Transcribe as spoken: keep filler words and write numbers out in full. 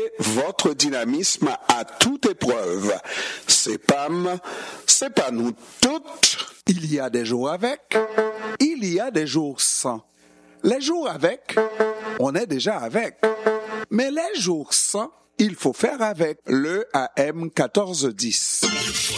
votre dynamisme à toute épreuve. C'est Pam, c'est pas nous toutes. Il y a des jours avec, il y a des jours sans. Les jours avec, on est déjà avec. Mais les jours sans, il faut faire avec le A M quatorze dix.